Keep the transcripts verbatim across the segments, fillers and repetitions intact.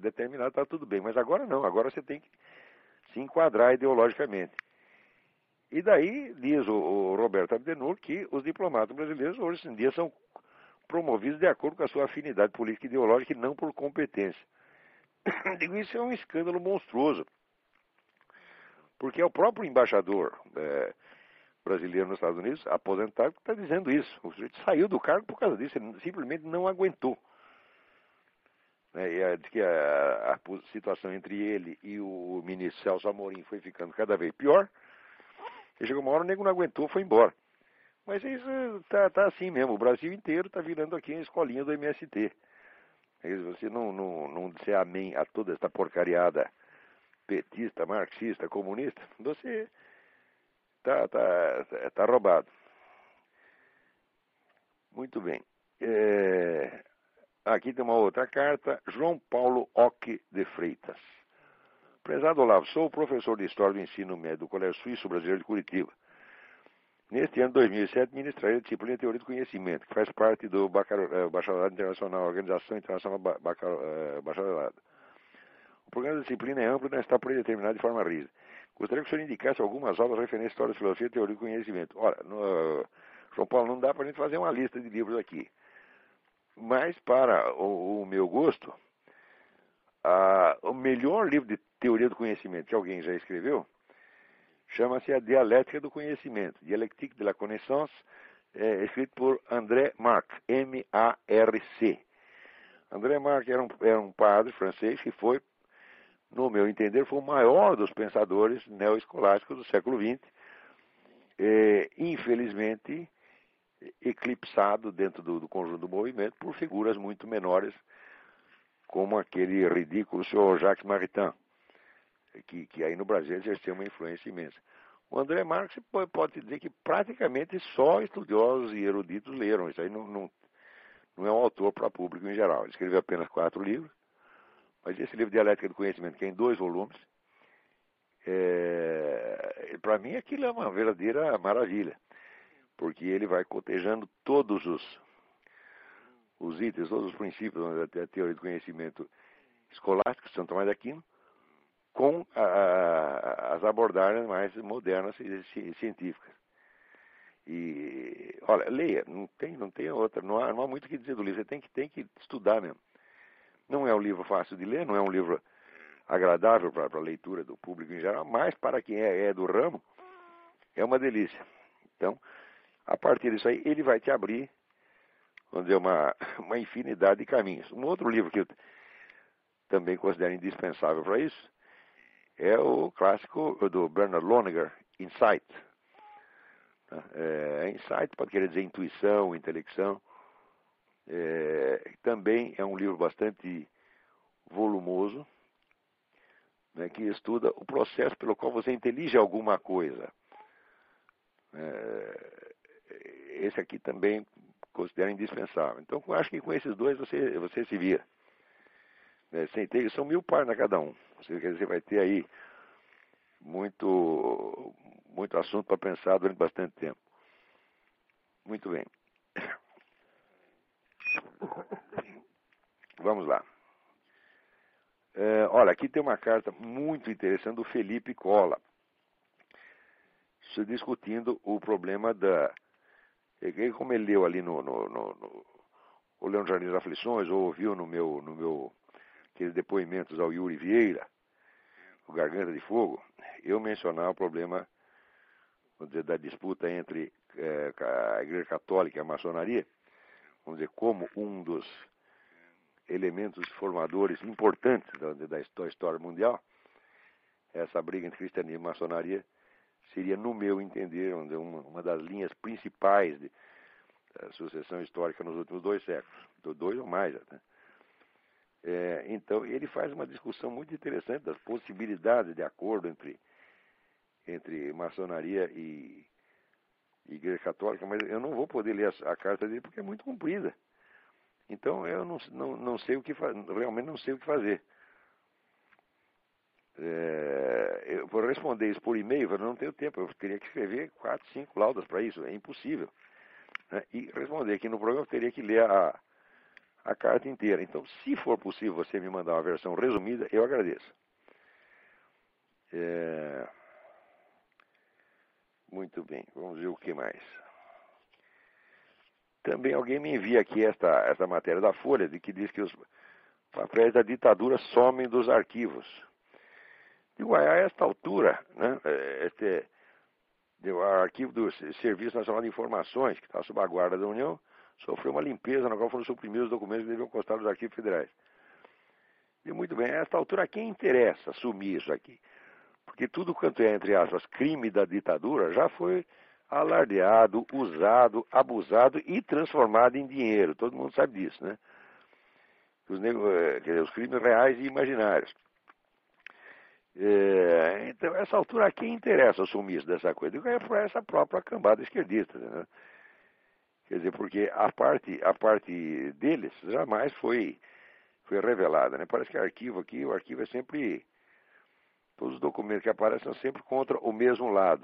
determinado, está tudo bem. Mas agora não, agora você tem que se enquadrar ideologicamente. E daí diz o, o Roberto Abdenur que os diplomatas brasileiros hoje em dia são promovidos de acordo com a sua afinidade política e ideológica e não por competência. Digo, isso é um escândalo monstruoso. Porque é o próprio embaixador é, brasileiro nos Estados Unidos, aposentado, que está dizendo isso. O sujeito saiu do cargo por causa disso, ele simplesmente não aguentou. É, e a, que a, a situação entre ele e o ministro Celso Amorim foi ficando cada vez pior. E chegou uma hora, o nego não aguentou, foi embora. Mas isso tá, tá assim mesmo, o Brasil inteiro está virando aqui a escolinha do M S T. Se você não, não, não disser amém a toda essa porcariada petista, marxista, comunista, você tá, tá, tá roubado. Muito bem. É... Aqui tem uma outra carta, João Paulo Oque de Freitas. Prezado Olavo, sou professor de História do Ensino Médio do Colégio Suíço Brasileiro de Curitiba. Neste ano de dois mil e sete, ministrarei a disciplina de Teoria do Conhecimento, que faz parte do Bacharelado Internacional, Organização Internacional Bacharelado. O programa da disciplina é amplo e não está predeterminado de forma rígida. Gostaria que o senhor indicasse algumas aulas referentes à História da Filosofia e Teoria do Conhecimento. Ora, no, João Paulo, não dá para a gente fazer uma lista de livros aqui. Mas, para o, o meu gosto, a, o melhor livro de Teoria do Conhecimento que alguém já escreveu chama-se A Dialética do Conhecimento, Dialectique de la Connaissance, é, escrito por André Marc, M A R C. André Marc era um, era um padre francês que foi, no meu entender, foi o maior dos pensadores neoescolásticos do século vinte, é, infelizmente eclipsado dentro do, do conjunto do movimento por figuras muito menores, como aquele ridículo senhor Jacques Maritain, que, que aí no Brasil exerceu uma influência imensa. O André Marx pode dizer que praticamente só estudiosos e eruditos leram. Isso aí não, não, não é um autor para público em geral. Ele escreveu apenas quatro livros, mas esse livro Dialética do Conhecimento, que é em dois volumes, é, para mim aquilo é uma verdadeira maravilha, porque ele vai cotejando todos os, os itens, todos os princípios da teoria do conhecimento escolástico de Santo Tomás de Aquino, com a, a, as abordagens mais modernas e científicas. E, olha, leia, não tem, não tem outra, não há, não há muito o que dizer do livro, você tem que, tem que estudar mesmo. Não é um livro fácil de ler, não é um livro agradável para a leitura do público em geral, mas para quem é, é do ramo, é uma delícia. Então, a partir disso aí, ele vai te abrir, vamos dizer, uma, uma infinidade de caminhos. Um outro livro que eu também considero indispensável para isso é o clássico do Bernard Lonergan, Insight. É, Insight pode querer dizer intuição, intelecção. É, também é um livro bastante volumoso, né, que estuda o processo pelo qual você intelige alguma coisa. É, esse aqui também considero indispensável. Então, eu acho que com esses dois você, você se vira. É, são mil páginas cada um. Você, quer dizer, vai ter aí muito, muito assunto para pensar durante bastante tempo. Muito bem. Vamos lá. É, olha, aqui tem uma carta muito interessante do Felipe Cola, se discutindo o problema da... Como ele leu ali no... no, no, no ou leu no Jardim das Aflições, ou ouviu no meu... No meu aqueles depoimentos ao Yuri Vieira, o Garganta de Fogo, eu mencionar o problema, vamos dizer, da disputa entre é, a Igreja Católica e a maçonaria, vamos dizer, como um dos elementos formadores importantes da, da história mundial. Essa briga entre cristianismo e maçonaria seria, no meu entender, vamos dizer, uma, uma das linhas principais de, da sucessão histórica nos últimos dois séculos, dois ou mais até. É, então, ele faz uma discussão muito interessante das possibilidades de acordo entre, entre maçonaria e, e Igreja Católica, mas eu não vou poder ler a, a carta dele porque é muito comprida. Então, eu não, não, não sei o que realmente não sei o que fazer. É, eu vou responder isso por e-mail, eu não tenho tempo, eu teria que escrever quatro, cinco laudas para isso, é impossível. Né? E responder aqui no programa, eu teria que ler a a carta inteira. Então, se for possível você me mandar uma versão resumida, eu agradeço. É... Muito bem, vamos ver o que mais. Também alguém me envia aqui esta, esta matéria da Folha, de que diz que os papéis da ditadura somem dos arquivos. Digo, a esta altura, né, este, o arquivo do Serviço Nacional de Informações, que está sob a guarda da União, sofreu uma limpeza na qual foram suprimidos os documentos que deviam constar dos arquivos federais. E muito bem, a esta altura, a quem interessa assumir isso aqui? Porque tudo quanto é, entre aspas, crime da ditadura já foi alardeado, usado, abusado e transformado em dinheiro. Todo mundo sabe disso, né? Os, quer dizer, os crimes reais e imaginários. É, então, essa altura, a quem interessa assumir isso dessa coisa? É para essa própria cambada esquerdista, né? Quer dizer, porque a parte, a parte deles jamais foi, foi revelada, né? Parece que arquivo aqui, o arquivo é sempre... Todos os documentos que aparecem são sempre contra o mesmo lado.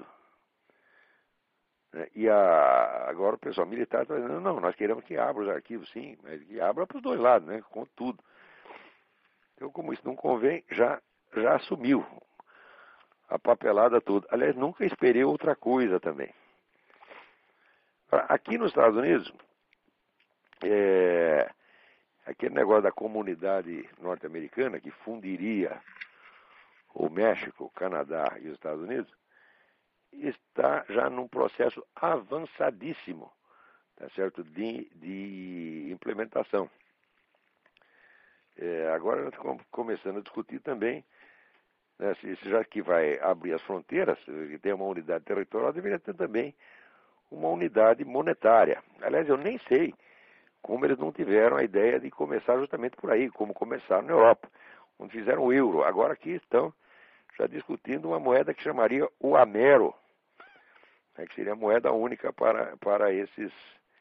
E a, agora o pessoal militar está dizendo, não, nós queremos que abra os arquivos, sim, mas que abra para os dois lados, né? Com tudo. Então, como isso não convém, já, já assumiu a papelada toda. Aliás, nunca esperei outra coisa também. Aqui nos Estados Unidos, é, aquele negócio da comunidade norte-americana que fundiria o México, o Canadá e os Estados Unidos, está já num processo avançadíssimo, tá certo, de, de implementação. É, agora nós estamos começando a discutir também, né, se, se já que vai abrir as fronteiras, que tem uma unidade territorial, deveria ter também uma unidade monetária. Aliás, eu nem sei como eles não tiveram a ideia de começar justamente por aí, como começaram na Europa, onde fizeram o euro. Agora aqui estão já discutindo uma moeda que chamaria o Amero, né, que seria a moeda única para, para esses,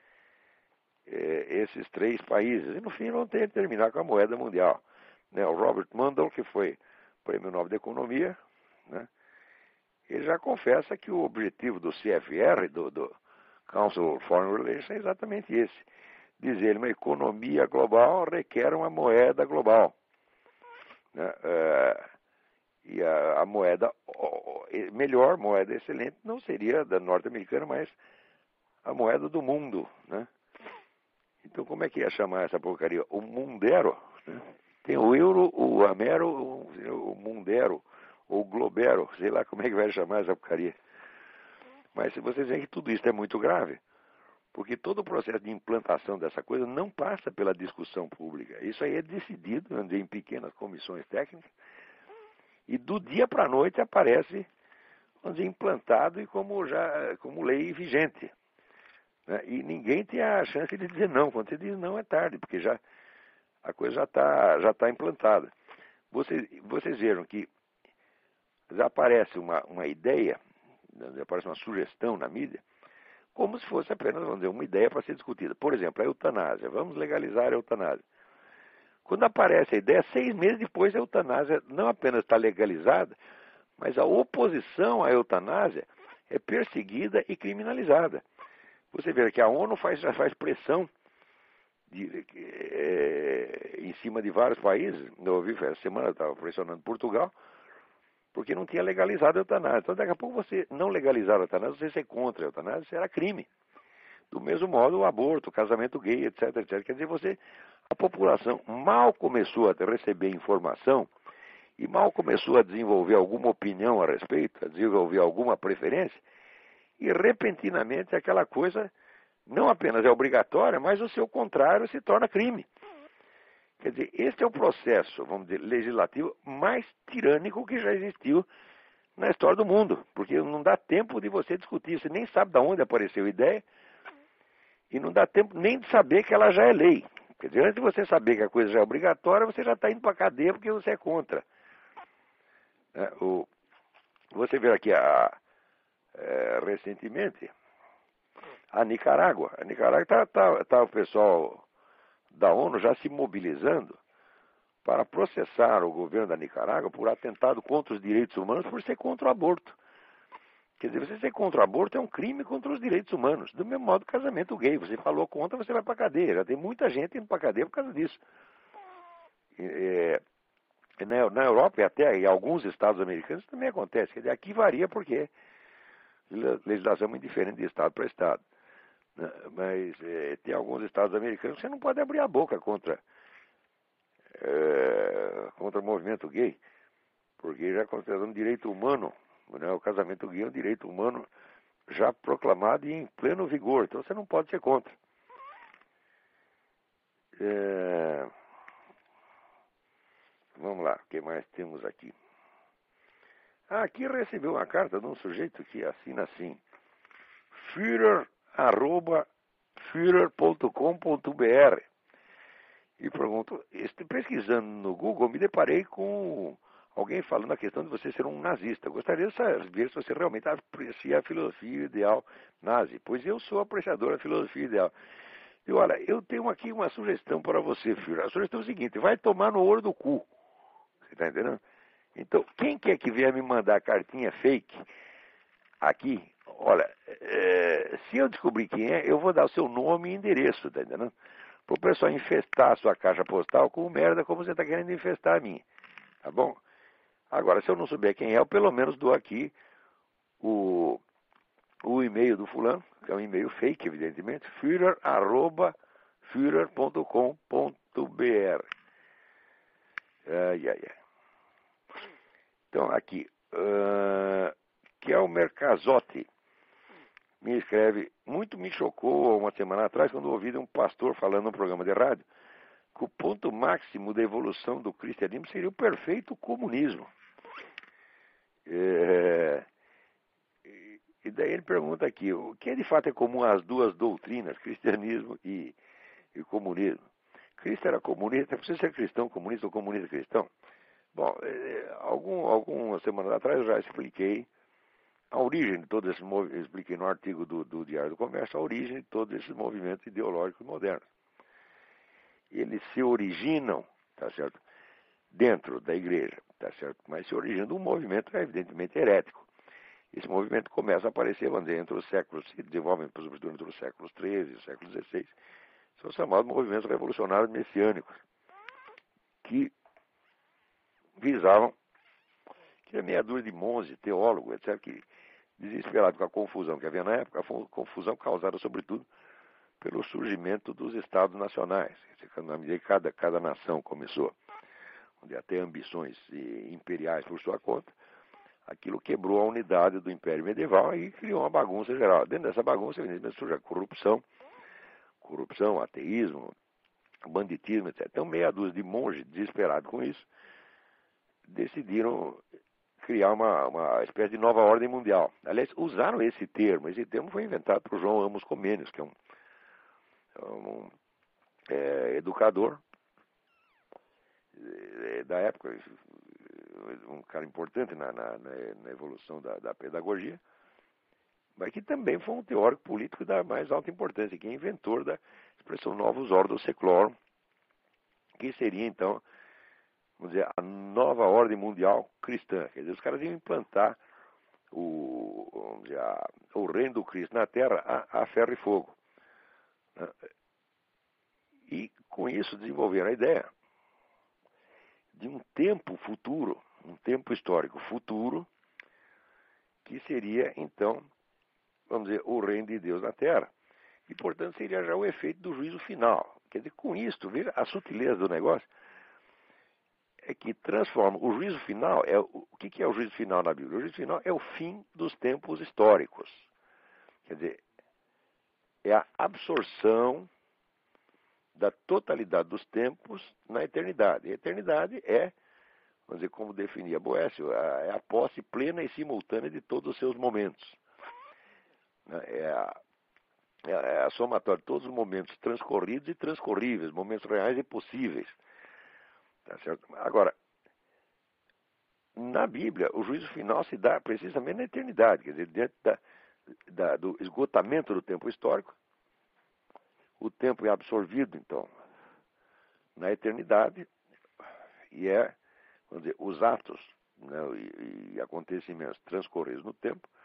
eh, esses três países. E no fim vão ter que terminar com a moeda mundial. Né, o Robert Mundell, que foi Prêmio Nobel de Economia, né, ele já confessa que o objetivo do C F R, do, do Council of Foreign Relations, é exatamente esse. Diz ele, uma economia global requer uma moeda global. Né, uh, E a, a moeda, melhor moeda excelente, não seria da norte-americana, mas a moeda do mundo, né? Então, como é que ia chamar essa porcaria? O Mundero, né? Tem o euro, o Amero, o, o Mundero, ou Globero, sei lá como é que vai chamar essa porcaria. Mas se vocês veem que tudo isso é muito grave, porque todo o processo de implantação dessa coisa não passa pela discussão pública. Isso aí é decidido, vamos dizer, em pequenas comissões técnicas, e do dia para a noite aparece, vamos dizer, implantado e como, já, como lei vigente. Né? E ninguém tem a chance de dizer não. Quando você diz não, é tarde, porque já, a coisa já está já tá implantada. Vocês, vocês viram que já aparece uma, uma ideia, já aparece uma sugestão na mídia, como se fosse apenas, vamos dizer, uma ideia para ser discutida. Por exemplo, a eutanásia. Vamos legalizar a eutanásia. Quando aparece a ideia, seis meses depois a eutanásia não apenas está legalizada, mas a oposição à eutanásia é perseguida e criminalizada. Você vê que a ONU faz, já faz pressão de, é, em cima de vários países. Eu ouvi, essa semana estava pressionando Portugal, porque não tinha legalizado a eutanásia. Então daqui a pouco você não legalizar a eutanásia, você ser contra a eutanásia, será crime. Do mesmo modo o aborto, o casamento gay, etc, etcétera. Quer dizer, você... A população mal começou a receber informação e mal começou a desenvolver alguma opinião a respeito, a desenvolver alguma preferência, e repentinamente aquela coisa não apenas é obrigatória, mas o seu contrário se torna crime. Quer dizer, este é o processo, vamos dizer, legislativo mais tirânico que já existiu na história do mundo, porque não dá tempo de você discutir, você nem sabe de onde apareceu a ideia, e não dá tempo nem de saber que ela já é lei. Quer dizer, antes de você saber que a coisa já é obrigatória, você já está indo para a cadeia porque você é contra. É, o, você vê aqui, a, é, recentemente, a Nicarágua. A Nicarágua está tá, tá o pessoal da ONU já se mobilizando para processar o governo da Nicarágua por atentado contra os direitos humanos por ser contra o aborto. Quer dizer, você ser contra o aborto é um crime contra os direitos humanos. Do mesmo modo, casamento gay. Você falou contra, você vai para cadeia. Já tem muita gente indo para cadeia por causa disso. É, na, na Europa e até em alguns estados americanos também acontece. Quer dizer, aqui varia porque a legislação é muito diferente de estado para estado. Mas é, tem alguns estados americanos que você não pode abrir a boca contra, é, contra o movimento gay, porque já é considerado um direito humano, né? O casamento gay é um direito humano já proclamado e em pleno vigor, então você não pode ser contra. É, vamos lá, o que mais temos aqui? Ah, aqui recebeu uma carta de um sujeito que assina assim, Führer, arroba, Führer ponto com ponto br. E pergunto, pesquisando no Google, me deparei com alguém falando a questão de você ser um nazista. Gostaria de saber se você realmente aprecia a filosofia ideal nazi, pois eu sou apreciador da filosofia ideal. E olha, eu tenho aqui uma sugestão para você, filho. A sugestão é o seguinte, vai tomar no olho do cu. Você está entendendo? Então, quem quer que venha me mandar cartinha fake aqui, olha, é, se eu descobrir quem é, eu vou dar o seu nome e endereço, tá entendendo? Para o pessoal infestar a sua caixa postal com merda como você está querendo infestar a minha. Tá bom? Agora, se eu não souber quem é, eu pelo menos dou aqui o, o e-mail do fulano, que é um e-mail fake, evidentemente, Führer, arroba, Führer ponto com ponto br. Ai, ai, ai. Então, aqui, uh, que é o Mercazotti. Me escreve, muito me chocou uma semana atrás quando ouvi de um pastor falando num programa de rádio que o ponto máximo da evolução do cristianismo seria o perfeito comunismo. É, e daí ele pergunta aqui, o que de fato é comum às duas doutrinas, cristianismo e, e comunismo? Cristo era comunista, precisa ser cristão comunista ou comunista cristão? Bom, é, algum, algumas semanas atrás eu já expliquei a origem de todos esses movimentos, expliquei no artigo do, do Diário do Comércio, a origem de todos esses movimentos ideológicos modernos. Eles se originam, tá certo, dentro da igreja, tá certo, mas se originam de um movimento evidentemente herético. Esse movimento começa a aparecer, vamos dizer, entre os séculos, se desenvolve sobretudo entre os séculos treze e os séculos dezesseis, são chamados movimentos revolucionários messiânicos, que visavam, que era meia dúzia de monges, teólogos, etcétera, que desesperados com a confusão que havia na época, a confusão causada sobretudo pelo surgimento dos estados nacionais, na medida que cada, cada nação começou, onde até ambições imperiais por sua conta, aquilo quebrou a unidade do Império Medieval e criou uma bagunça geral. Dentro dessa bagunça, evidentemente, surge a corrupção, corrupção, ateísmo, banditismo, etcétera. Então, meia dúzia de monges desesperados com isso, decidiram criar uma, uma espécie de nova ordem mundial. Aliás, usaram esse termo. Esse termo foi inventado por João Amos Comênios, que é um, um é, educador é, da época, um cara importante na, na, na evolução da, da pedagogia, mas que também foi um teórico político da mais alta importância, que é inventor da expressão novus ordo seclorum, que seria, então, vamos dizer, a nova ordem mundial cristã. Quer dizer, os caras iam implantar o, vamos dizer, a, o reino do Cristo na Terra a, a ferro e fogo. Né? E, com isso, desenvolveram a ideia de um tempo futuro, um tempo histórico futuro, que seria, então, vamos dizer, o reino de Deus na Terra. E, portanto, seria já o efeito do juízo final. Quer dizer, com isso, veja a sutileza do negócio, é que transforma, o juízo final, é, o que, que é o juízo final na Bíblia? O juízo final é o fim dos tempos históricos. Quer dizer, é a absorção da totalidade dos tempos na eternidade. A eternidade é, vamos dizer, como definia Boécio, é a posse plena e simultânea de todos os seus momentos. É a, é a somatória de todos os momentos transcorridos e transcorríveis, momentos reais e possíveis. Tá certo? Agora, na Bíblia, o juízo final se dá precisamente na eternidade, quer dizer, diante da, da, do esgotamento do tempo histórico, o tempo é absorvido, então, na eternidade, e é, vamos dizer, os atos, né, e, e acontecimentos transcorridos no tempo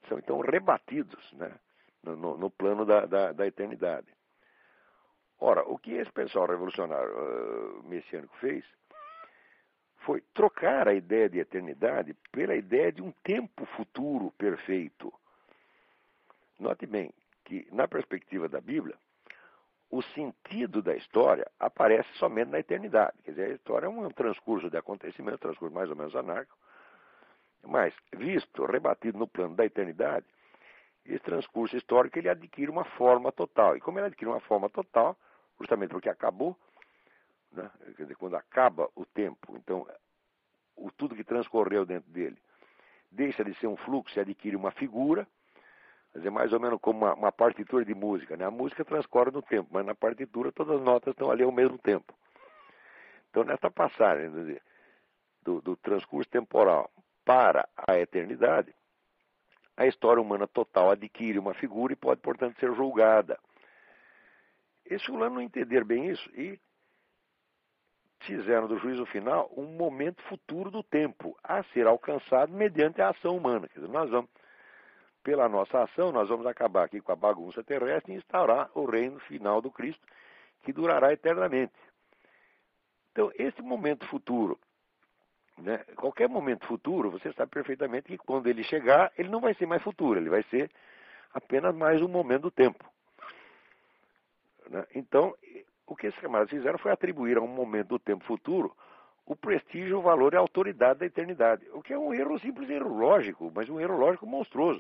são então rebatidos, né, no, no, no plano da, da, da eternidade. Ora, o que esse pessoal revolucionário uh, messiânico fez foi trocar a ideia de eternidade pela ideia de um tempo futuro perfeito. Note bem que, na perspectiva da Bíblia, o sentido da história aparece somente na eternidade. Quer dizer, a história é um transcurso de acontecimento, um transcurso mais ou menos anárquico, mas, visto, rebatido no plano da eternidade, esse transcurso histórico ele adquire uma forma total. E como ele adquire uma forma total, justamente porque acabou, né? Quer dizer, quando acaba o tempo, então o, tudo que transcorreu dentro dele deixa de ser um fluxo e adquire uma figura, quer dizer, mais ou menos como uma, uma partitura de música, né? A música transcorre no tempo, mas na partitura todas as notas estão ali ao mesmo tempo. Então, nessa passagem dizer, do, do transcurso temporal para a eternidade, a história humana total adquire uma figura e pode, portanto, ser julgada. Esse fulano não entender bem isso e fizeram do juízo final um momento futuro do tempo a ser alcançado mediante a ação humana. Quer dizer, nós vamos, pela nossa ação, nós vamos acabar aqui com a bagunça terrestre e instaurar o reino final do Cristo, que durará eternamente. Então, esse momento futuro, né, qualquer momento futuro, você sabe perfeitamente que quando ele chegar, ele não vai ser mais futuro, ele vai ser apenas mais um momento do tempo. Né? Então, o que esses camaradas fizeram foi atribuir a um momento do tempo futuro o prestígio, o valor e a autoridade da eternidade. O que é um erro, simples erro lógico, mas um erro lógico monstruoso.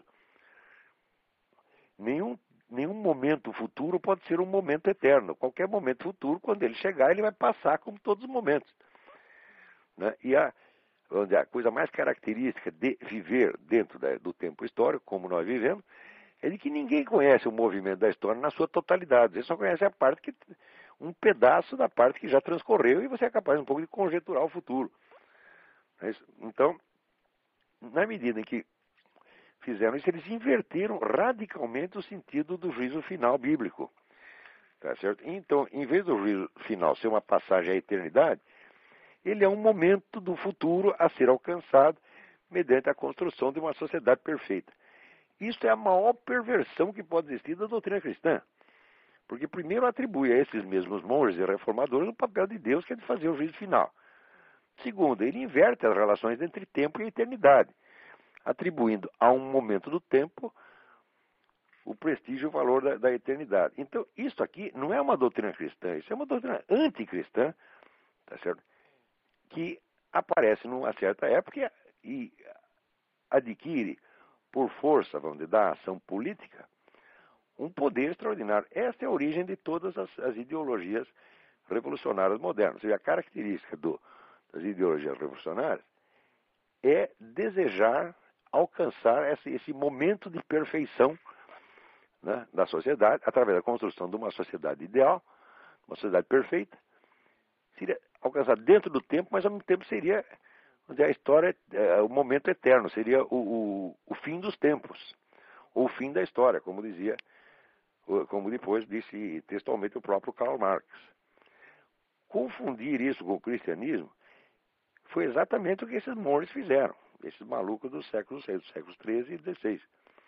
Nenhum, nenhum momento futuro pode ser um momento eterno. Qualquer momento futuro, quando ele chegar, ele vai passar como todos os momentos. Né? E a, a coisa mais característica de viver dentro da, do tempo histórico, como nós vivemos, é de que ninguém conhece o movimento da história na sua totalidade. Você só conhece a parte que, um pedaço da parte que já transcorreu e você é capaz um pouco de conjecturar o futuro. Então, na medida em que fizeram isso, eles inverteram radicalmente o sentido do juízo final bíblico. Tá certo? Então, em vez do juízo final ser uma passagem à eternidade, ele é um momento do futuro a ser alcançado mediante a construção de uma sociedade perfeita. Isso é a maior perversão que pode existir da doutrina cristã. Porque primeiro atribui a esses mesmos monges e reformadores o papel de Deus, que é de fazer o juízo final. Segundo, ele inverte as relações entre tempo e eternidade, atribuindo a um momento do tempo o prestígio e o valor da, da eternidade. Então, isso aqui não é uma doutrina cristã, isso é uma doutrina anticristã, tá certo? Que aparece numa certa época e adquire, por força, vamos dizer, da ação política, um poder extraordinário. Esta é a origem de todas as, as ideologias revolucionárias modernas. E a característica do, das ideologias revolucionárias é desejar alcançar esse, esse momento de perfeição, né, da sociedade, através da construção de uma sociedade ideal, uma sociedade perfeita. Seria alcançar dentro do tempo, mas ao mesmo tempo seria onde a história, é, o momento eterno, seria o, o, o fim dos tempos, ou o fim da história, como dizia, como depois disse textualmente o próprio Karl Marx. Confundir isso com o cristianismo foi exatamente o que esses monges fizeram, esses malucos dos séculos seis, dos séculos treze e dezesseis.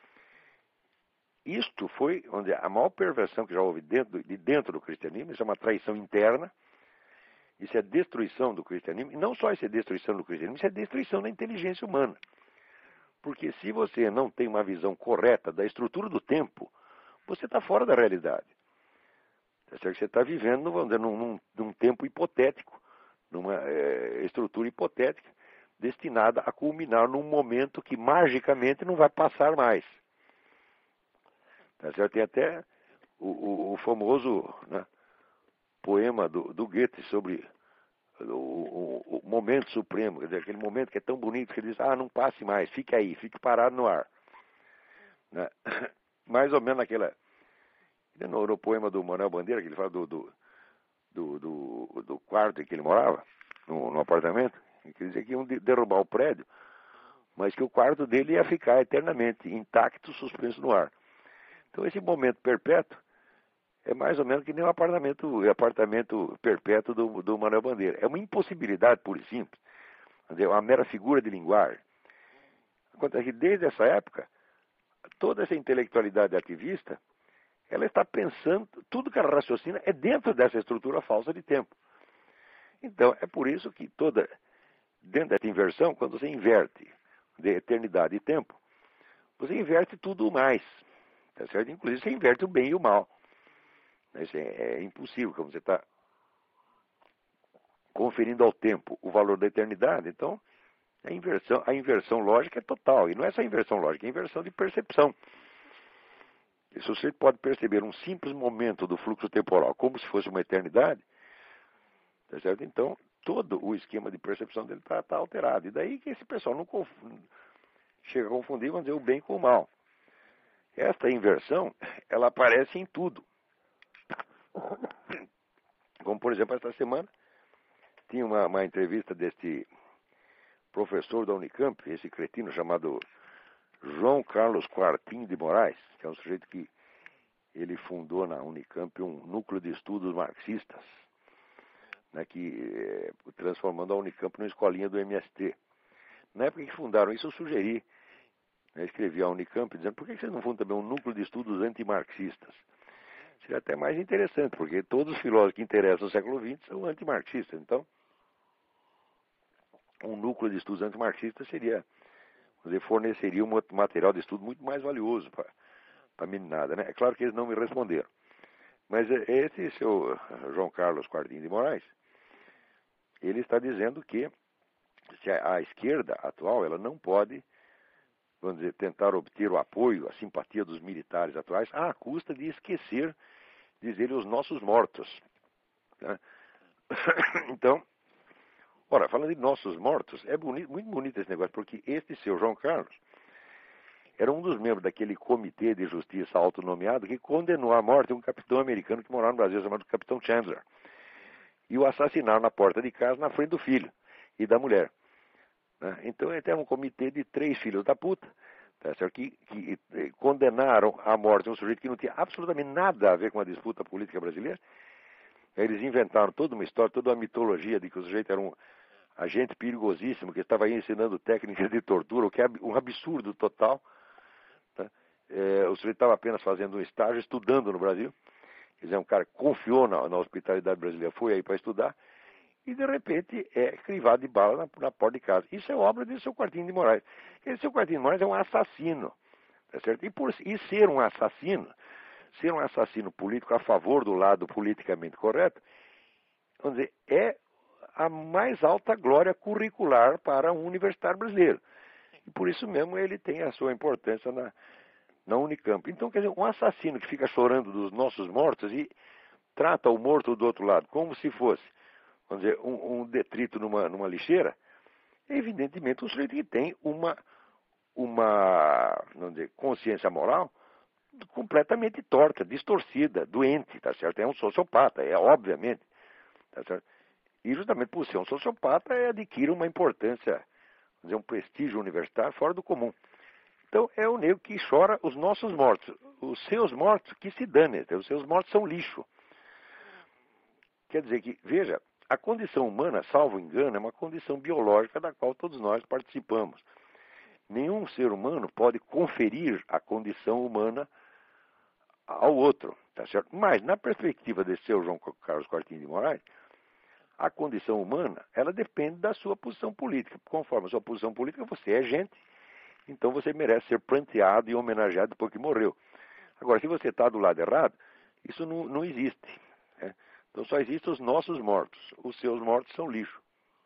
Isto foi onde a maior perversão que já houve dentro, de dentro do cristianismo, isso é uma traição interna, isso é destruição do cristianismo, e não só isso é destruição do cristianismo, isso é destruição da inteligência humana. Porque se você não tem uma visão correta da estrutura do tempo, você está fora da realidade. Você está vivendo, vamos dizer, num, num, num tempo hipotético, numa é, estrutura hipotética, destinada a culminar num momento que magicamente não vai passar mais. Tá certo? Tem até o, o, o famoso, né, poema do, do Goethe sobre o, o, o momento supremo, quer dizer, aquele momento que é tão bonito que ele diz, ah, não passe mais, fique aí, fique parado no ar. Né? Mais ou menos naquela... No, no poema do Manuel Bandeira, que ele fala do, do, do, do, do quarto em que ele morava, no, no apartamento, que ele dizia que iam derrubar o prédio, mas que o quarto dele ia ficar eternamente intacto, suspenso no ar. Então esse momento perpétuo é mais ou menos que nem o apartamento, o apartamento perpétuo do, do Manuel Bandeira. É uma impossibilidade pura e simples, é uma mera figura de linguagem. Acontece que desde essa época, toda essa intelectualidade ativista, ela está pensando, tudo que ela raciocina é dentro dessa estrutura falsa de tempo. Então, é por isso que toda, dentro dessa inversão, quando você inverte de eternidade e tempo, você inverte tudo mais, tá certo? Inclusive, você inverte o bem e o mal. Isso é, é impossível, como você está conferindo ao tempo o valor da eternidade, então a inversão, a inversão lógica é total. E não é essa inversão lógica, é inversão de percepção. E se você pode perceber um simples momento do fluxo temporal como se fosse uma eternidade, tá certo? Então, todo o esquema de percepção dele está tá alterado. E daí que esse pessoal não conf... chega a confundir, vamos dizer, o bem com o mal. Esta inversão, ela aparece em tudo. Como, por exemplo, esta semana, tinha uma, uma entrevista deste professor da Unicamp, esse cretino chamado João Carlos Quartim de Moraes, que é um sujeito que ele fundou na Unicamp um núcleo de estudos marxistas, né, que eh, transformando a Unicamp numa escolinha do M S T. Na época que fundaram isso, eu sugeri, né, escrevi à Unicamp dizendo, por que vocês não fundam também um núcleo de estudos antimarxistas? Seria até mais interessante, porque todos os filósofos que interessam no século vinte são antimarxistas. Então, um núcleo de estudos antimarxistas seria, dizer, forneceria um material de estudo muito mais valioso para a meninada, né? É claro que eles não me responderam. Mas esse seu João Carlos Quartim de Moraes, ele está dizendo que se a, a esquerda atual ela não pode, vamos dizer, tentar obter o apoio, a simpatia dos militares atuais à custa de esquecer, diz ele, os nossos mortos. Né? Então, ora, falando de nossos mortos, é bonito, muito bonito esse negócio, porque este seu João Carlos era um dos membros daquele comitê de justiça autonomeado que condenou à morte um capitão americano que morava no Brasil, chamado Capitão Chandler. E o assassinaram na porta de casa, na frente do filho e da mulher. Né? Então, ele era um comitê de três filhos da puta, tá certo? Que, que eh, condenaram à morte um sujeito que não tinha absolutamente nada a ver com a disputa política brasileira. Eles inventaram toda uma história, toda uma mitologia de que o sujeito era um agente perigosíssimo, que estava aí ensinando técnicas de tortura, o que é um absurdo total. Tá? É, o sujeito estava apenas fazendo um estágio, estudando no Brasil. Quer dizer, um cara que confiou na, na hospitalidade brasileira, foi aí para estudar, e de repente é crivado de bala na, na porta de casa. Isso é obra de seu Quartim de Moraes. Esse seu Quartim de Moraes é um assassino, tá certo? E, por, e ser um assassino, ser um assassino político a favor do lado politicamente correto, vamos dizer, é a mais alta glória curricular para um universitário brasileiro. E por isso mesmo ele tem a sua importância na, na Unicamp. Então, quer dizer, um assassino que fica chorando dos nossos mortos e trata o morto do outro lado como se fosse, vamos dizer, um, um detrito numa, numa lixeira, é evidentemente um sujeito que tem uma, uma vamos dizer, consciência moral completamente torta, distorcida, doente, tá certo? É um sociopata, é obviamente, tá certo? E justamente por ser um sociopata, adquire uma importância, vamos dizer, um prestígio universitário fora do comum. Então, é o negro que chora os nossos mortos. Os seus mortos, que se danem, os seus mortos são lixo. Quer dizer que, veja, a condição humana, salvo engano, é uma condição biológica da qual todos nós participamos. Nenhum ser humano pode conferir a condição humana ao outro, tá certo? Mas, na perspectiva desse seu João Carlos Quartim de Moraes, a condição humana, ela depende da sua posição política. Conforme a sua posição política, você é gente, então você merece ser pranteado e homenageado depois que morreu. Agora, se você está do lado errado, isso não, não existe. Né? Então só existem os nossos mortos. Os seus mortos são lixo.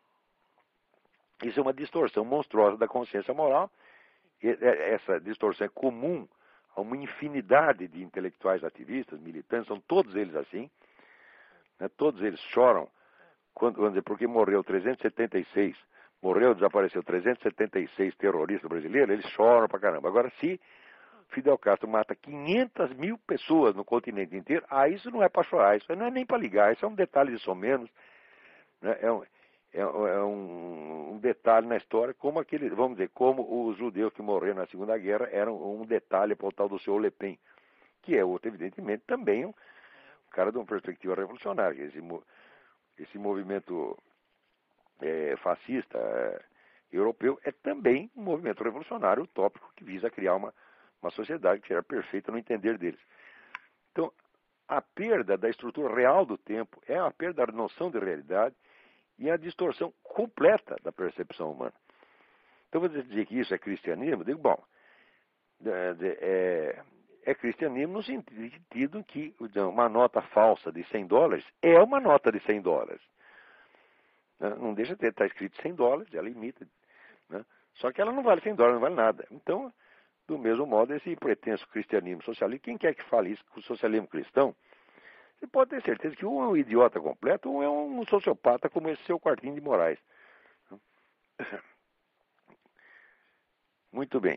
Isso é uma distorção monstruosa da consciência moral. E essa distorção é comum a uma infinidade de intelectuais ativistas, militantes, são todos eles assim. Né? Todos eles choram, quando, vamos dizer, porque morreu trezentos e setenta e seis, morreu, desapareceu trezentos e setenta e seis terroristas brasileiros, eles choram pra caramba. Agora, se Fidel Castro mata quinhentas mil pessoas no continente inteiro, ah, isso não é para chorar, isso não é nem para ligar, isso é um detalhe de somenos, né? É, um, é, é um, um detalhe na história, como aquele, vamos dizer, como os judeus que morreram na Segunda Guerra eram um detalhe para o tal do senhor Le Pen, que é outro, evidentemente, também um cara de uma perspectiva revolucionária. Esse, esse movimento é, fascista é, europeu é também um movimento revolucionário utópico que visa criar uma uma sociedade que era perfeita no entender deles. Então, a perda da estrutura real do tempo é a perda da noção de realidade e a distorção completa da percepção humana. Então, você dizer que isso é cristianismo, eu digo, bom, é, é, é cristianismo no sentido que uma nota falsa de cem dólares é uma nota de cem dólares. Não deixa de estar escrito cem dólares, ela imita, né? Só que ela não vale cem dólares, não vale nada. Então, do mesmo modo, esse pretenso cristianismo socialista, quem quer que fale isso com o socialismo cristão, você pode ter certeza que um é um idiota completo, um é um sociopata como esse seu Quartinho de Moraes. Muito bem.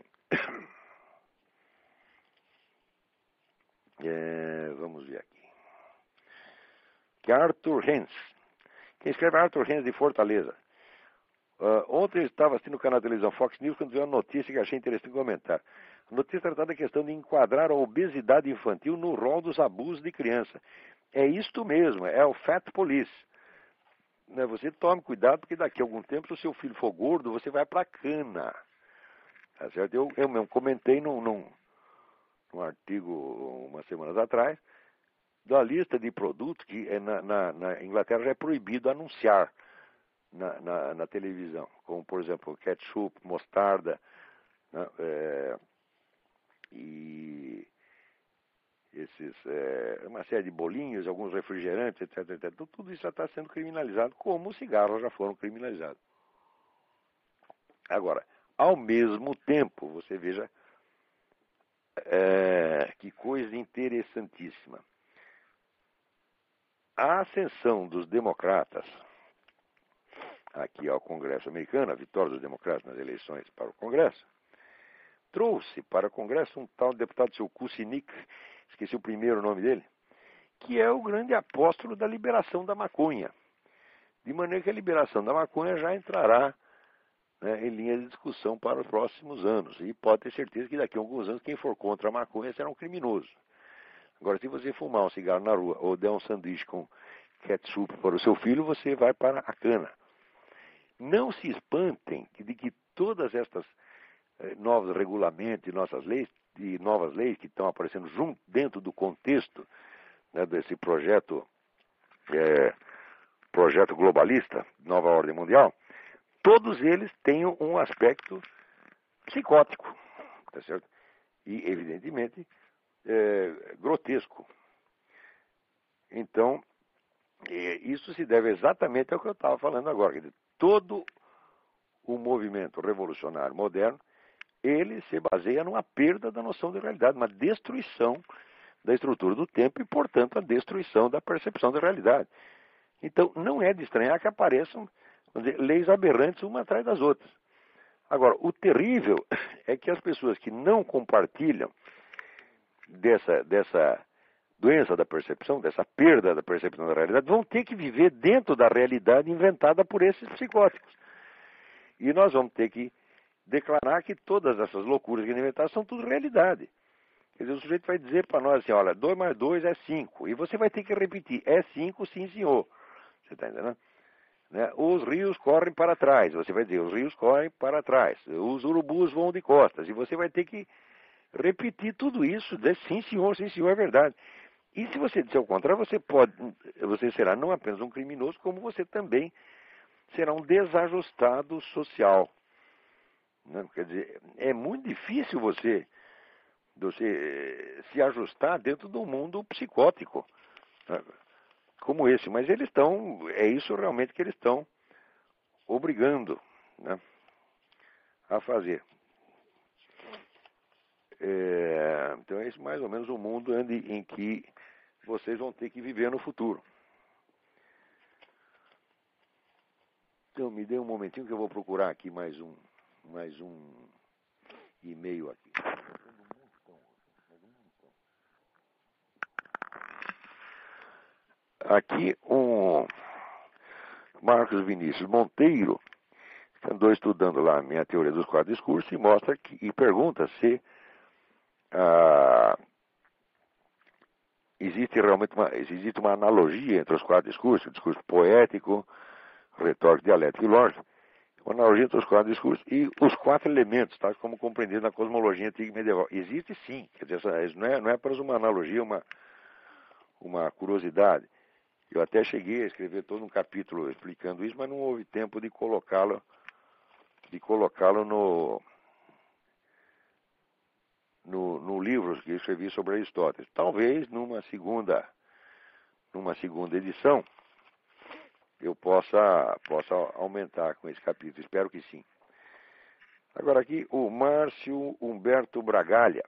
É, vamos ver aqui. Que Arthur Hens. Quem escreve é Arthur Hens de Fortaleza. Uh, ontem eu estava assistindo o canal de televisão Fox News quando vi uma notícia que achei interessante comentar. A notícia tratava da questão de enquadrar a obesidade infantil no rol dos abusos de criança. É isto mesmo, é o Fat Police. Né? Você tome cuidado, porque daqui a algum tempo, se o seu filho for gordo, você vai para a cana. Tá certo? Eu, eu mesmo comentei num, num, num artigo umas semanas atrás da lista de produtos que é na, na, na Inglaterra já é proibido anunciar na, na, na televisão, como por exemplo ketchup, mostarda, né, é, e esses, é, uma série de bolinhos, alguns refrigerantes, etc, etcétera. Então, tudo isso já está sendo criminalizado, como os cigarros já foram criminalizados. Agora, ao mesmo tempo, você veja é, que coisa interessantíssima. A ascensão dos democratas aqui ao Congresso americano, a vitória dos democratas nas eleições para o Congresso, trouxe para o Congresso um tal deputado, seu Kucinich, esqueci o primeiro nome dele, que é o grande apóstolo da liberação da maconha. De maneira que a liberação da maconha já entrará, né, em linha de discussão para os próximos anos. E pode ter certeza que daqui a alguns anos quem for contra a maconha será um criminoso. Agora, se você fumar um cigarro na rua ou der um sanduíche com ketchup para o seu filho, você vai para a cana. Não se espantem de que todas estas eh, novos regulamentos e nossas leis, e novas leis que estão aparecendo junto, dentro do contexto, né, desse projeto, é, projeto globalista, nova ordem mundial, todos eles têm um aspecto psicótico, tá certo? E, evidentemente, é, grotesco. Então, é, isso se deve exatamente ao que eu estava falando agora. Quer dizer, todo o movimento revolucionário moderno, ele se baseia numa perda da noção de realidade, uma destruição da estrutura do tempo e, portanto, a destruição da percepção da realidade. Então, não é de estranhar que apareçam, vamos dizer, leis aberrantes uma atrás das outras. Agora, o terrível é que as pessoas que não compartilham dessa, dessa doença da percepção, dessa perda da percepção da realidade, vão ter que viver dentro da realidade inventada por esses psicóticos. E nós vamos ter que declarar que todas essas loucuras que inventaram são tudo realidade. Quer dizer, o sujeito vai dizer para nós assim, olha, dois mais dois é cinco. E você vai ter que repetir, é cinco, sim senhor. Você está entendendo? Né? Os rios correm para trás. Você vai dizer, os rios correm para trás. Os urubus vão de costas. E você vai ter que repetir tudo isso, dizer sim senhor, sim senhor, é verdade. E se você disser o contrário, você pode, você será não apenas um criminoso, como você também será um desajustado social. Né? Quer dizer, é muito difícil você, você se ajustar dentro do mundo psicótico, né? Como esse. Mas eles estão, é isso realmente que eles estão obrigando, né, a fazer. É, então é esse mais ou menos o mundo em que vocês vão ter que viver no futuro. Então me dê um momentinho que eu vou procurar aqui mais um, mais um e-mail aqui. Aqui um Marcos Vinícius Monteiro andou estudando lá a minha teoria dos quatro discursos e mostra que, e pergunta se ah, existe realmente uma, existe uma analogia entre os quatro discursos, o discurso poético, retórico, dialético e lógico. uma analogia entre os quatro discursos e os quatro elementos, tá? Como compreendido na cosmologia antiga e medieval. Existe sim, quer dizer, isso não é, não é apenas uma analogia, uma, uma curiosidade. Eu até cheguei a escrever todo um capítulo explicando isso, mas não houve tempo de colocá-lo de colocá-lo no, no, no livro que eu escrevi sobre Aristóteles. Talvez numa segunda, numa segunda edição eu possa, possa aumentar com esse capítulo. Espero que sim. Agora aqui o Márcio Humberto Bragalha.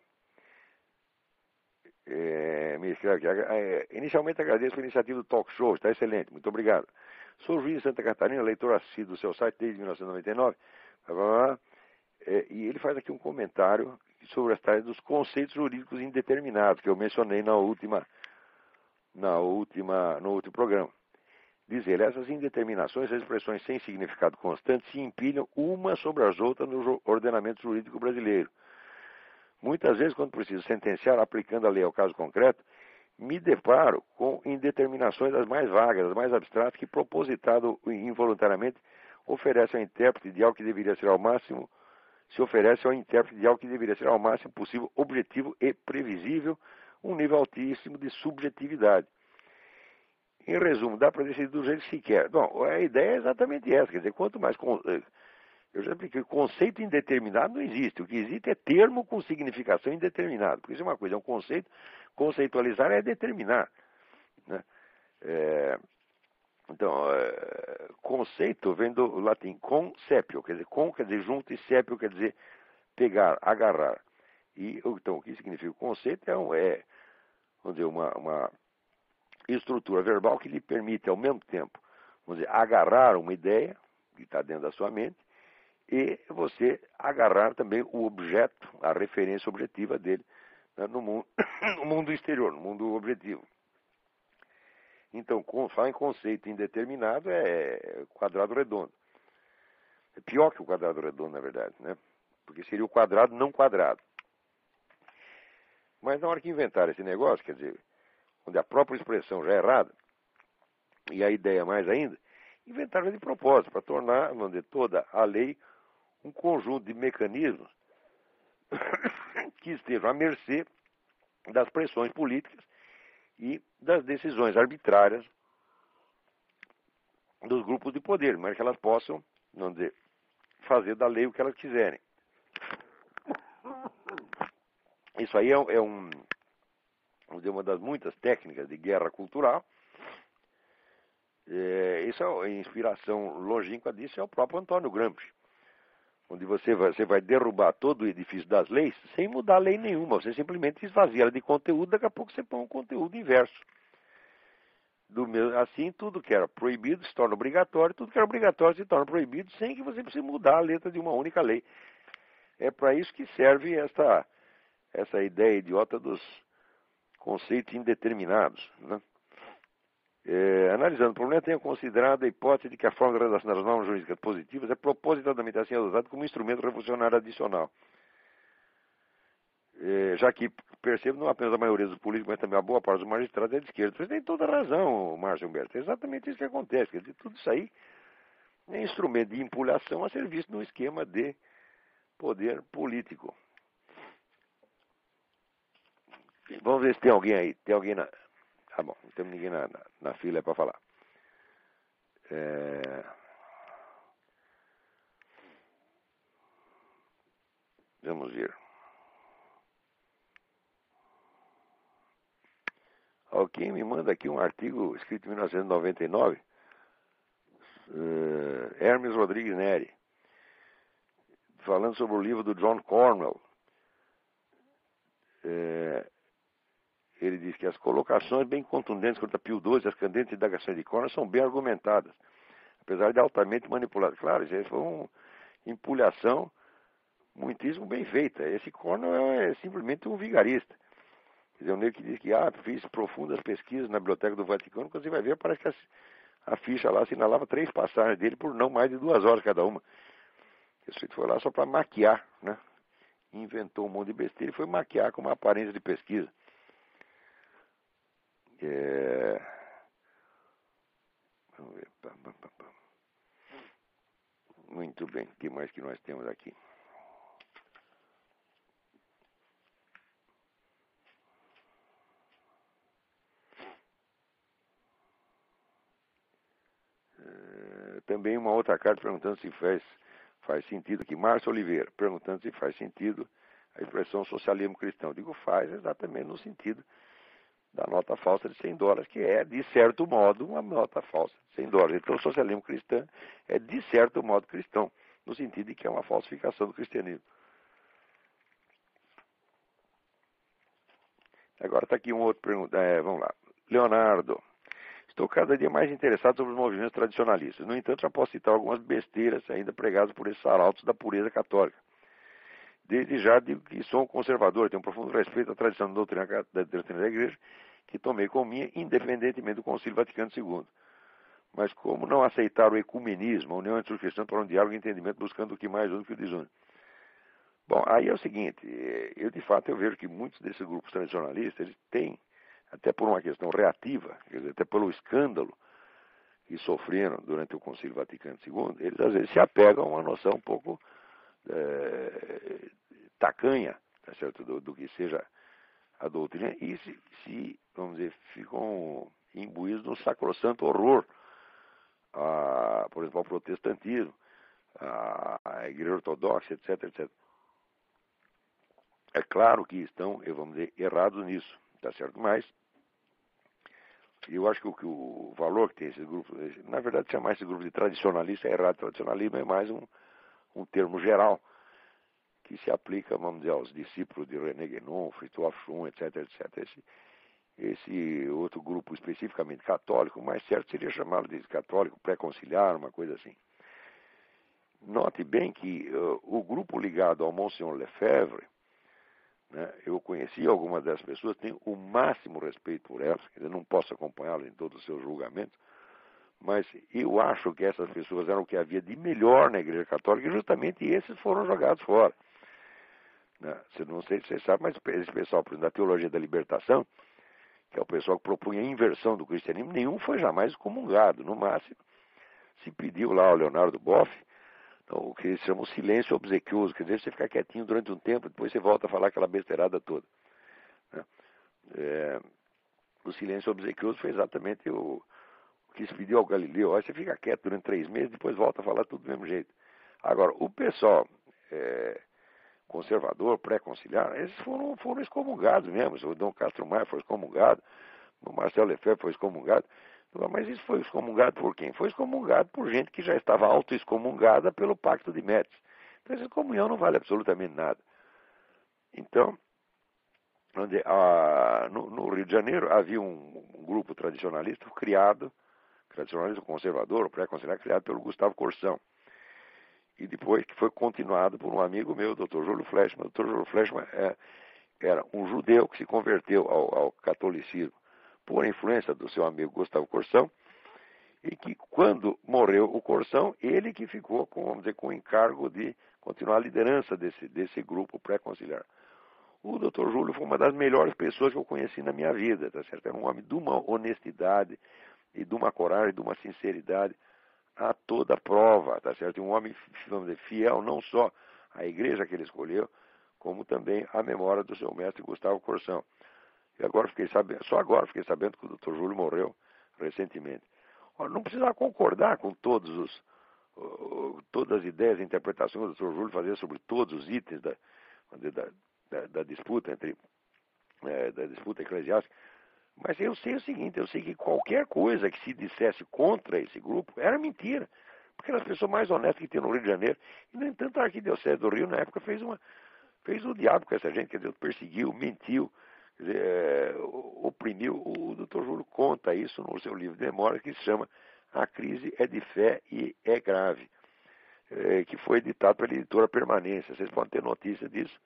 É, me escreve aqui. É, inicialmente agradeço a iniciativa do Talk Show, está excelente, muito obrigado. Sou juiz de Santa Catarina, leitor assíduo do seu site desde mil novecentos e noventa e nove. Blá, blá, blá, é, e ele faz aqui um comentário sobre as tareas dos conceitos jurídicos indeterminados, que eu mencionei na última, na última, no último programa. Diz ele, essas indeterminações, as expressões sem significado constante, se empilham umas sobre as outras no ordenamento jurídico brasileiro. Muitas vezes, quando preciso sentenciar, aplicando a lei ao caso concreto, me deparo com indeterminações das mais vagas, das mais abstratas, que, propositado involuntariamente, oferecem ao intérprete de algo que deveria ser ao máximo, se oferece ao intérprete de algo que deveria ser ao máximo possível objetivo e previsível, um nível altíssimo de subjetividade. Em resumo, dá para decidir do jeito que se quer. Bom, a ideia é exatamente essa, quer dizer, quanto mais... Eu já expliquei, conceito indeterminado não existe. O que existe é termo com significação indeterminada. Porque isso é uma coisa, é um conceito. Conceitualizar é determinar. Né? É, então, é, conceito vem do latim concepio, quer dizer, con quer dizer junto e sepio quer dizer pegar, agarrar. E, então, o que significa o conceito é, um, é vamos dizer, uma, uma estrutura verbal que lhe permite, ao mesmo tempo, vamos dizer, agarrar uma ideia que está dentro da sua mente, e você agarrar também o objeto, a referência objetiva dele, né, no, mundo, no mundo exterior, no mundo objetivo. Então, falar em conceito indeterminado é quadrado redondo. É pior que o quadrado redondo, na verdade, né? Porque seria o quadrado não quadrado. Mas na hora que inventaram esse negócio, quer dizer, onde a própria expressão já é errada, e a ideia mais ainda, inventaram de propósito, para tornar, vamos dizer, toda a lei um conjunto de mecanismos que estejam à mercê das pressões políticas e das decisões arbitrárias dos grupos de poder, mas que elas possam, vamos dizer, fazer da lei o que elas quiserem. Isso aí é, é um, vamos dizer, uma das muitas técnicas de guerra cultural. É, isso é a inspiração longínqua disso é o próprio Antônio Gramsci, onde você vai, você vai derrubar todo o edifício das leis sem mudar lei nenhuma. Você simplesmente esvazia ela de conteúdo, daqui a pouco você põe um conteúdo inverso. Do mesmo, assim, tudo que era proibido se torna obrigatório, tudo que era obrigatório se torna proibido, sem que você precise mudar a letra de uma única lei. É para isso que serve essa, essa ideia idiota dos conceitos indeterminados, né? É, analisando o problema, tenho considerado a hipótese de que a forma de redação das normas jurídicas positivas é propositadamente assim adotada como instrumento revolucionário adicional. É, já que percebo não apenas a maioria dos políticos, mas também a boa parte dos magistrados é de esquerda. Você tem toda a razão, Márcio Humberto. É exatamente isso que acontece. Quer dizer, tudo isso aí é instrumento de empulhação a serviço de um esquema de poder político. Vamos ver se tem alguém aí. Tem alguém na... Ah, bom, não temos ninguém na, na, na fila para falar. É... Vamos ver. Alguém me manda aqui um artigo escrito em mil novecentos e noventa e nove, uh, Hermes Rodrigues Neri, falando sobre o livro do John Cornwell. É... Ele diz que as colocações bem contundentes contra Pio doze e as candentes indagações de Cornwell são bem argumentadas, apesar de altamente manipuladas. Claro, isso foi uma empulhação muitíssimo bem feita. Esse Cornwell é simplesmente um vigarista. Quer dizer, o nego que diz que ah, fiz profundas pesquisas na Biblioteca do Vaticano, quando você vai ver, parece que a, a ficha lá assinalava três passagens dele por não mais de duas horas cada uma. Esse foi lá só para maquiar, né? Inventou um monte de besteira e foi maquiar com uma aparência de pesquisa. É... Vamos ver. Muito bem. O que mais que nós temos aqui? Uh, também uma outra carta perguntando se faz, faz sentido aqui. Márcio Oliveira, perguntando se faz sentido a expressão socialismo cristão. Digo, faz exatamente no sentido da nota falsa de cem dólares, que é, de certo modo, uma nota falsa de cem dólares. Então, o socialismo cristão é, de certo modo, cristão, no sentido de que é uma falsificação do cristianismo. Agora está aqui um outro pergunta. É, vamos lá. Leonardo, estou cada dia mais interessado sobre os movimentos tradicionalistas. No entanto, já posso citar algumas besteiras ainda pregadas por esses arautos da pureza católica. Desde já digo que sou um conservador, tenho um profundo respeito à tradição da doutrina da, doutrina da Igreja, que tomei como minha, independentemente do Concílio Vaticano segundo. Mas como não aceitar o ecumenismo, a união entre os cristãos para um diálogo e entendimento, buscando o que mais une que o desune? Bom, aí é o seguinte, eu de fato eu vejo que muitos desses grupos tradicionalistas, eles têm, até por uma questão reativa, quer dizer, até pelo escândalo que sofreram durante o Concílio Vaticano segundo, eles às vezes se apegam a uma noção um pouco é, tacanha, tá certo? Do, do que seja a doutrina, e se, se, vamos dizer, ficam imbuídos no sacrossanto horror, a, por exemplo, ao protestantismo, a, a Igreja Ortodoxa, etc, etcétera. É claro que estão, vamos dizer, errados nisso, tá certo? Mas eu acho que o, que o valor que tem esses grupos, na verdade, chamar esse grupo de tradicionalista é errado. Tradicionalismo é mais um, um termo geral que se aplica, vamos dizer, aos discípulos de René Guénon, Fritjof Schuon, etc, etcétera. Esse, esse outro grupo especificamente católico, mais certo seria chamá-lo de católico pré-conciliar, uma coisa assim. Note bem que uh, o grupo ligado ao Monsenhor Lefebvre, né, eu conheci algumas dessas pessoas, tenho o máximo respeito por elas, quer dizer, não posso acompanhá-las em todos os seus julgamentos, mas eu acho que essas pessoas eram o que havia de melhor na Igreja Católica e justamente esses foram jogados fora. Você não sei se você sabe, mas esse pessoal, por exemplo, da teologia da libertação, que é o pessoal que propunha a inversão do cristianismo, nenhum foi jamais excomungado. No máximo, se pediu lá ao Leonardo Boff, então, o que eles chamam silêncio obsequioso, quer dizer, você ficar quietinho durante um tempo, depois você volta a falar aquela besteirada toda. É, o silêncio obsequioso foi exatamente o, o que se pediu ao Galileu. Aí você fica quieto durante três meses, depois volta a falar tudo do mesmo jeito. Agora, o pessoal é, conservador, pré-conciliar, eles foram, foram excomungados mesmo. O Dom Castro Maia foi excomungado, o Marcelo Lefebvre foi excomungado. Mas isso foi excomungado por quem? Foi excomungado por gente que já estava auto-excomungada pelo Pacto de Metz. Então essa excomunhão não vale absolutamente nada. Então, onde, a, no, no Rio de Janeiro havia um, um grupo tradicionalista criado, tradicionalista conservador, pré-conservador, criado pelo Gustavo Corsão. E depois que foi continuado por um amigo meu, o doutor Júlio Flechman. O doutor Júlio Flechman é, era um judeu que se converteu ao, ao catolicismo por influência do seu amigo Gustavo Corsão, e que quando morreu o Corsão, ele que ficou com, vamos dizer, com o encargo de continuar a liderança desse, desse grupo pré-conciliar. O doutor Júlio foi uma das melhores pessoas que eu conheci na minha vida, tá certo? Era um homem de uma honestidade e de uma coragem, de uma sinceridade a toda prova, tá certo? Um homem, vamos dizer, fiel não só à igreja que ele escolheu, como também à memória do seu mestre Gustavo Corsão. E agora fiquei sabendo, só agora fiquei sabendo que o doutor Júlio morreu recentemente. Ora, não precisava concordar com todos os, uh, todas as ideias e interpretações que o doutor Júlio fazia sobre todos os itens da, da, da, da disputa entre é, da disputa eclesiástica. Mas eu sei o seguinte, eu sei que qualquer coisa que se dissesse contra esse grupo era mentira. Porque eram as pessoas mais honestas que tinha no Rio de Janeiro. E, no entanto, a Arquidiocese do Rio, na época, fez, uma, fez o diabo com essa gente, quer dizer, perseguiu, mentiu, quer dizer, é, oprimiu. O doutor Júlio conta isso no seu livro de memória, que se chama A Crise é de Fé e é Grave, é, que foi editado pela editora Permanência. Vocês podem ter notícia disso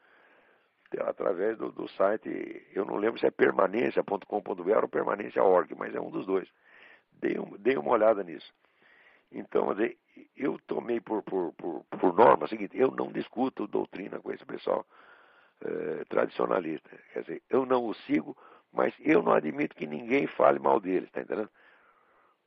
através do, do site, eu não lembro se é permanência ponto com ponto br ou permanência ponto org, mas é um dos dois. Dei, um, dei uma olhada nisso. Então, eu tomei por, por, por, por norma o seguinte, eu não discuto doutrina com esse pessoal eh, tradicionalista. Quer dizer, eu não o sigo, mas eu não admito que ninguém fale mal deles, tá entendendo?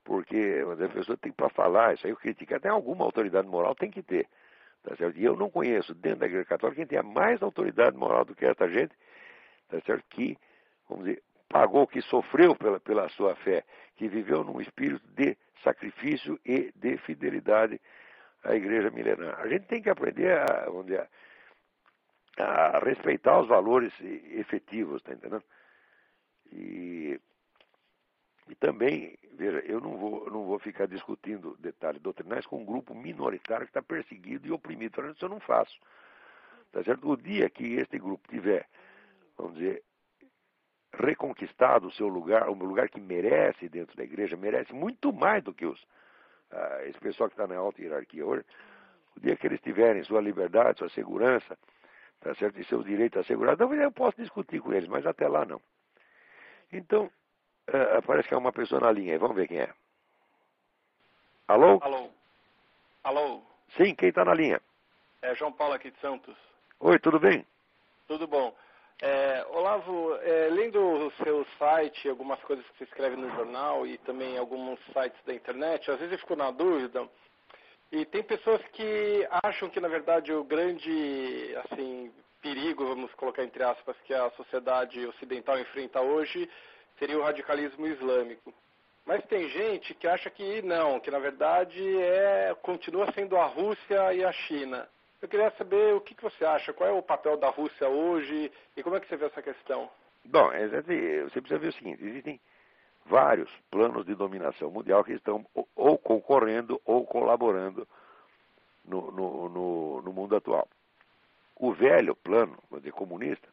Porque a pessoa tem para falar, isso aí eu critico, até alguma autoridade moral tem que ter. Tá certo? E eu não conheço dentro da Igreja Católica quem tenha mais autoridade moral do que essa gente, tá certo? Que, vamos dizer, pagou, que sofreu pela, pela sua fé, que viveu num espírito de sacrifício e de fidelidade à Igreja milenar. A gente tem que aprender a, vamos dizer, a respeitar os valores efetivos, tá entendendo? E, e também, veja, eu não vou, não vou ficar discutindo detalhes doutrinais com um grupo minoritário que está perseguido e oprimido. Isso eu não faço. Tá certo? O dia que este grupo tiver, vamos dizer, reconquistado o seu lugar, o lugar que merece dentro da igreja, merece muito mais do que os, ah, esse pessoal que está na alta hierarquia hoje, o dia que eles tiverem sua liberdade, sua segurança, tá certo? E seus direitos assegurados, talvez eu possa discutir com eles, mas até lá não. Então, ah, parece que é uma pessoa na linha aí, vamos ver quem é. Alô? Alô? Alô? Sim, quem está na linha? É João Paulo aqui de Santos. Oi, tudo bem? Tudo bom. É, Olavo, é, lendo o seu site, algumas coisas que você escreve no jornal e também alguns sites da internet, às vezes eu fico na dúvida, e tem pessoas que acham que, na verdade, o grande, assim, perigo, vamos colocar entre aspas, que a sociedade ocidental enfrenta hoje seria o radicalismo islâmico. Mas tem gente que acha que não, que na verdade é, continua sendo a Rússia e a China. Eu queria saber o que, que você acha, qual é o papel da Rússia hoje e como é que você vê essa questão? Bom, você precisa ver o seguinte, existem vários planos de dominação mundial que estão ou concorrendo ou colaborando no, no, no, no mundo atual. O velho plano, vamos dizer, comunista,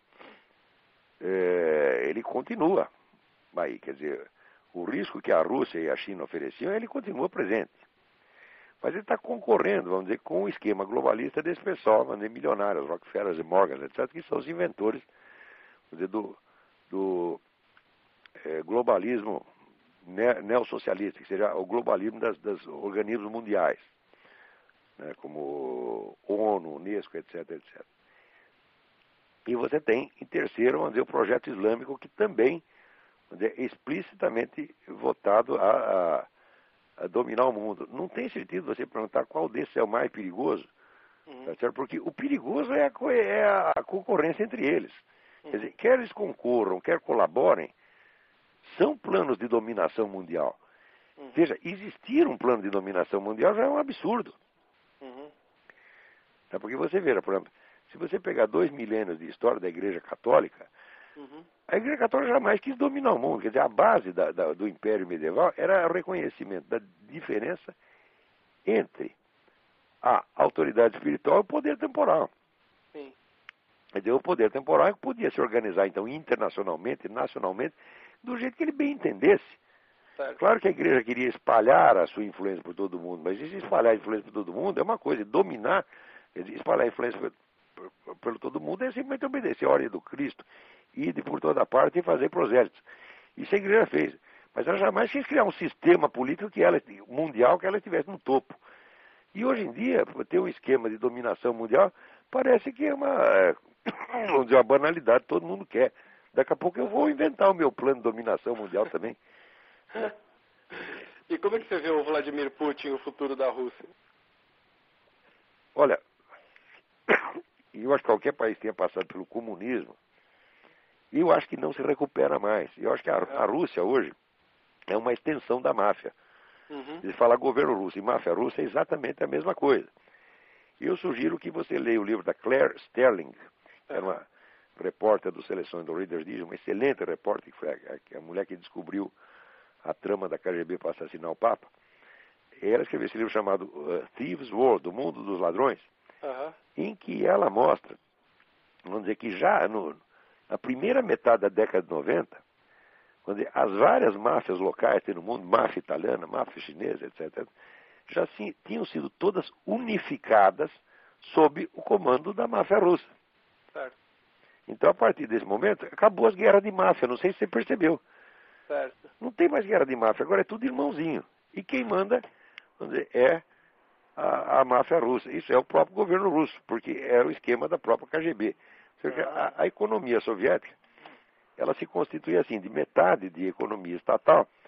é, ele continua aí, quer dizer, o risco que a Rússia e a China ofereciam, ele continua presente. Mas ele está concorrendo, vamos dizer, com o esquema globalista desse pessoal, vamos dizer, milionários, Rockefeller e Morgan, etcétera, que são os inventores, vamos dizer, do, do é, globalismo ne neossocialista, que seja o globalismo das, das organismos mundiais, né, como ONU, Unesco, etcétera, etcétera. E você tem, em terceiro, vamos dizer, o projeto islâmico, que também, vamos dizer, é explicitamente votado a, a a dominar o mundo. Não tem sentido você perguntar qual desses é o mais perigoso, uhum. Tá certo? Porque o perigoso é a, é a concorrência entre eles. Uhum. Quer dizer, quer eles concorram, quer colaborem, são planos de dominação mundial. Uhum. Veja, existir um plano de dominação mundial já é um absurdo. Uhum. Tá? Porque você veja, por exemplo, se você pegar dois milênios de história da Igreja Católica, uhum. A Igreja Católica jamais quis dominar o mundo. Quer dizer, a base da, da, do Império Medieval era o reconhecimento da diferença entre a autoridade espiritual e o poder temporal. Sim. Quer dizer, o poder temporal é que podia se organizar, então, internacionalmente, nacionalmente, do jeito que ele bem entendesse. Certo. Claro que a Igreja queria espalhar a sua influência por todo mundo, mas se espalhar a influência por todo mundo é uma coisa, dominar, quer dizer, espalhar a influência por, por, por todo mundo é simplesmente obedecer a ordem do Cristo, ir de por toda parte e fazer prosélitos. Isso a Igreja fez. Mas ela jamais quis criar um sistema político que ela, mundial que ela estivesse no topo. E hoje em dia, ter um esquema de dominação mundial parece que é uma, vamos dizer, uma banalidade, todo mundo quer. Daqui a pouco eu vou inventar o meu plano de dominação mundial também. E como é que você vê o Vladimir Putin, o futuro da Rússia? Olha, eu acho que qualquer país que tenha passado pelo comunismo, eu acho que não se recupera mais. Eu acho que a, a Rússia hoje é uma extensão da máfia. Uhum. Se falar governo russo e máfia russa é exatamente a mesma coisa. Eu sugiro que você leia o livro da Claire Sterling, que era uma repórter do Seleções do Reader's Digest, uma excelente repórter, que foi a, a mulher que descobriu a trama da K G B para assassinar o Papa. Ela escreveu esse livro chamado uh, Thieves' World, o Mundo dos Ladrões, uhum. Em que ela mostra, vamos dizer que já no, na primeira metade da década de noventa, vamos dizer, as várias máfias locais que tem no mundo, máfia italiana, máfia chinesa, etcétera, já sim, tinham sido todas unificadas sob o comando da máfia russa. Certo. Então, a partir desse momento, acabou as guerras de máfia, não sei se você percebeu. Certo. Não tem mais guerra de máfia, agora é tudo irmãozinho. E quem manda, vamos dizer, é a, a máfia russa. Isso é o próprio governo russo, porque era o esquema da própria K G B. Ou seja, a, a economia soviética, ela se constitui assim, de metade de economia estatal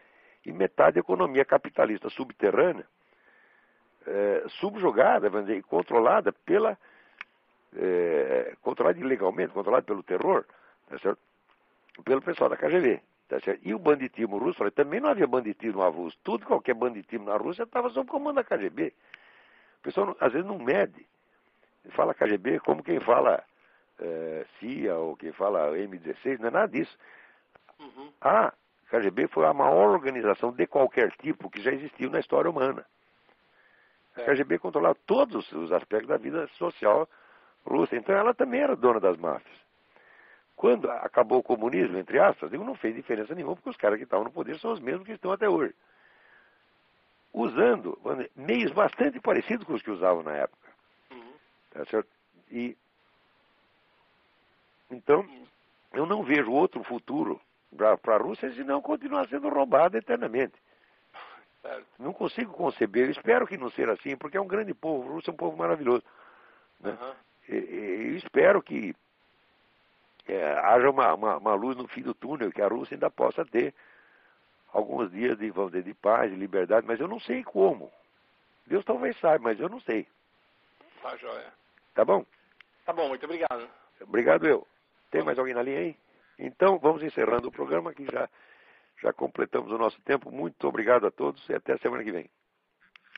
e metade economia capitalista subterrânea, é, subjugada, vamos dizer, e controlada pela, é, controlada ilegalmente, controlada pelo terror, tá certo? Pelo pessoal da K G B. Tá certo? E o banditismo russo, falei, também não havia banditismo avulso. Tudo, qualquer banditismo na Rússia estava sob comando da K G B. O pessoal, não, às vezes, não mede. Fala K G B como quem fala é, C I A ou quem fala M dezesseis, não é nada disso. Uhum. A K G B foi a maior organização de qualquer tipo que já existiu na história humana. A É. K G B controlava todos os aspectos da vida social russa. Então ela também era dona das máfias. Quando acabou o comunismo, entre aspas, digo, não fez diferença nenhuma, porque os caras que estavam no poder são os mesmos que estão até hoje. Usando dizer, meios bastante parecidos com os que usavam na época. Uhum. Tá certo? E, então, eu não vejo outro futuro para a Rússia se não continuar sendo roubada eternamente. Certo. Não consigo conceber, eu espero que não seja assim, porque é um grande povo, o russo é um povo maravilhoso. Né? Uhum. E, e, eu espero que é, haja uma, uma, uma luz no fim do túnel, que a Rússia ainda possa ter alguns dias de, vamos dizer, de paz, de liberdade, mas eu não sei como. Deus talvez saiba, mas eu não sei. Tá joia. Tá bom? Tá bom, muito obrigado. Obrigado eu. Tem mais alguém na linha aí? Então, vamos encerrando o programa, que já, já completamos o nosso tempo. Muito obrigado a todos e até a semana que vem.